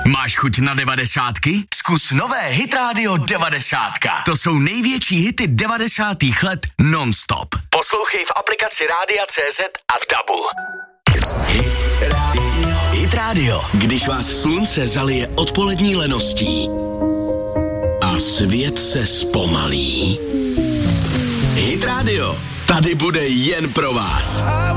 Máš chuť na 90? Zkus nové Hit Radio 90. To jsou největší hity 90. let non-stop. Poslouchej v aplikaci Rádia.cz a v DABu. Hit Radio. Když vás slunce zalije odpolední leností a svět se zpomalí. Hit Radio. Tady bude jen pro vás.